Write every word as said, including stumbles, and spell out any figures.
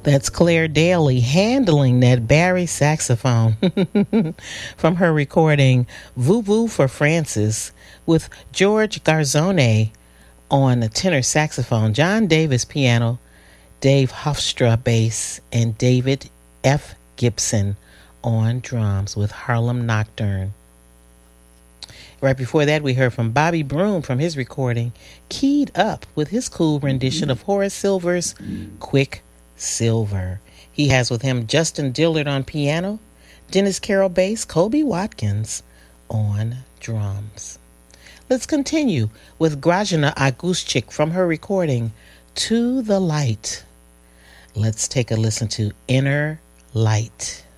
That's Claire Daly handling that Barry saxophone from her recording Voo Voo for Francis with George Garzone on the tenor saxophone, John Davis piano, Dave Hofstra bass, and David F. Gibson on drums with Harlem Nocturne. Right before that, we heard from Bobby Broom from his recording Keyed Up with his cool rendition of Horace Silver's Quick Silver. He has with him Justin Dillard on piano, Dennis Carroll bass, Kobe Watkins on drums. Let's continue with Grażyna Aguszczyk from her recording To the Light. Let's take a listen to Inner Light.